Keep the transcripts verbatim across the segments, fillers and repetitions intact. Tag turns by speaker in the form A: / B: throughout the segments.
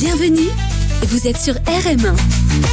A: Bienvenue, vous êtes sur R M un.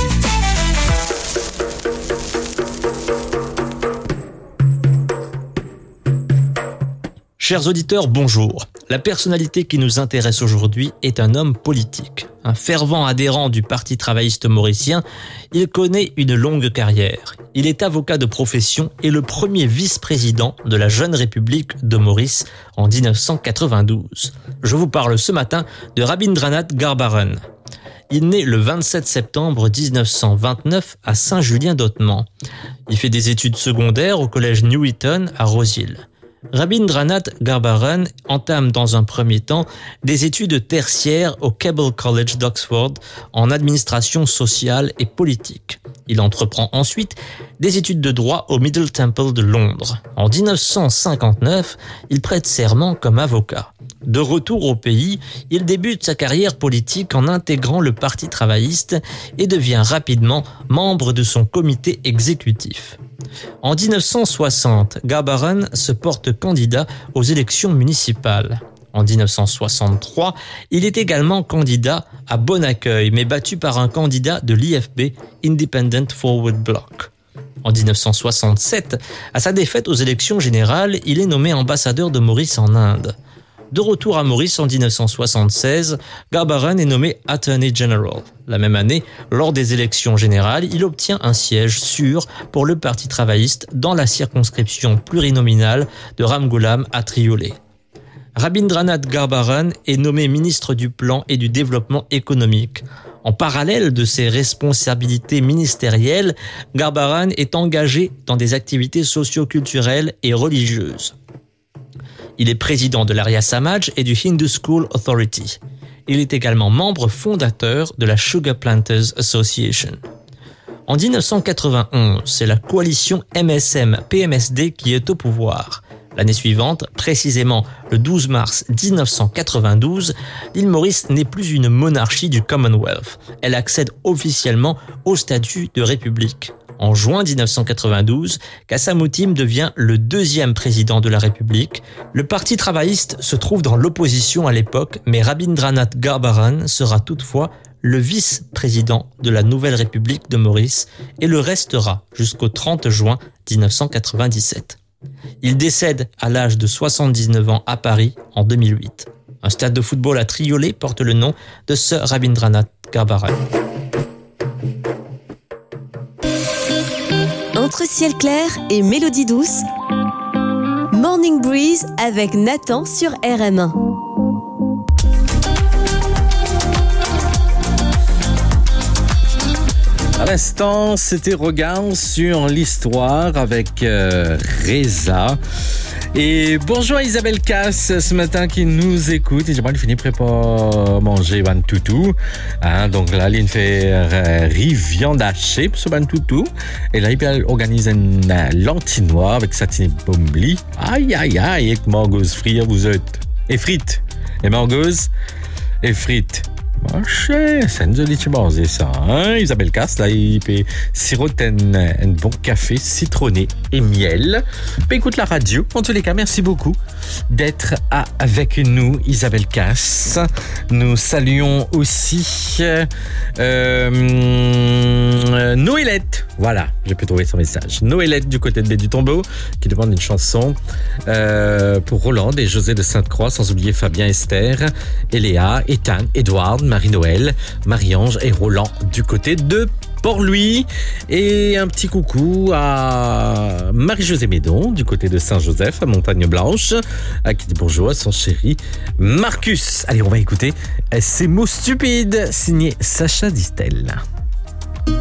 B: Chers auditeurs, bonjour. La personnalité qui nous intéresse aujourd'hui est un homme politique. Un fervent adhérent du Parti travailliste mauricien, il connaît une longue carrière. Il est avocat de profession et le premier vice-président de la jeune République de Maurice en dix-neuf cent quatre-vingt-douze. Je vous parle ce matin de Rabindranath Garbaran. Il naît le vingt-sept septembre dix-neuf cent vingt-neuf à Saint-Julien-d'Ottemans. Il fait des études secondaires au collège Newington à Rosehill. Rabindranath Garbaran entame dans un premier temps des études tertiaires au Keble College d'Oxford en administration sociale et politique. Il entreprend ensuite des études de droit au Middle Temple de Londres. En dix-neuf cent cinquante-neuf, il prête serment comme avocat. De retour au pays, il débute sa carrière politique en intégrant le Parti travailliste et devient rapidement membre de son comité exécutif. En dix-neuf cent soixante, Garbaran se porte candidat aux élections municipales. En dix-neuf cent soixante-trois, il est également candidat à Bon Accueil, mais battu par un candidat de l'I F B, Independent Forward Bloc. En dix-neuf cent soixante-sept, à sa défaite aux élections générales, il est nommé ambassadeur de Maurice en Inde. De retour à Maurice en dix-neuf cent soixante-seize, Garbaran est nommé Attorney General. La même année, lors des élections générales, il obtient un siège sûr pour le Parti travailliste dans la circonscription plurinominale de Ramgoolam à Triolet. Rabindranath Garbaran est nommé ministre du Plan et du Développement économique. En parallèle de ses responsabilités ministérielles, Garbaran est engagé dans des activités socio-culturelles et religieuses. Il est président de l'Arya Samaj et du Hindu School Authority. Il est également membre fondateur de la Sugar Planters Association. En dix-neuf cent quatre-vingt-onze, c'est la coalition M S M P M S D qui est au pouvoir. L'année suivante, précisément le douze mars dix-neuf cent quatre-vingt-douze, l'île Maurice n'est plus une monarchie du Commonwealth. Elle accède officiellement au statut de république. En juin dix-neuf cent quatre-vingt-douze, Kassamoutim devient le deuxième président de la République. Le Parti travailliste se trouve dans l'opposition à l'époque, mais Rabindranath Garbaran sera toutefois le vice-président de la nouvelle République de Maurice et le restera jusqu'au trente juin dix-neuf cent quatre-vingt-dix-sept. Il décède à l'âge de soixante-dix-neuf ans à Paris en deux mille huit. Un stade de football à Triolet porte le nom de Sir Rabindranath Garbaran.
A: Entre ciel clair et mélodie douce, Morning Breeze avec Nathan sur R M un.
C: À l'instant, c'était Regard sur l'histoire avec euh, Reza. Et bonjour à Isabelle Casse ce matin qui nous écoute. Et j'aimerais finir prêt pour manger ban toutou. Hein, donc là, il fait euh, riz viande hachée pour ce ban toutou. Et là, il organise un euh, lentinois avec satine bombli. Aïe, aïe, aïe, avec margose frire, vous êtes. Et frites. Et margose et frites. Marché, c'est une jolie chose, ça. Hein? Isabelle Casse, là, il peut siroter un, un bon café citronné et miel. Puis écoute la radio. En tous les cas, merci beaucoup d'être à, avec nous, Isabelle Casse. Nous saluons aussi euh, euh, Noëlette. Voilà, j'ai pu trouver son message. Noëlette du côté de Baie du Tombeau qui demande une chanson euh, pour Roland et José de Sainte-Croix, sans oublier Fabien, Esther, Eléa, Ethan, Edouard, Marie-Noël, Marie-Ange et Roland du côté de Port-Louis. Et un petit coucou à Marie-Josée Médon du côté de Saint-Joseph à Montagne-Blanche, à qui dit bonjour à son chéri Marcus. Allez, on va écouter ces mots stupides signé Sacha Distel.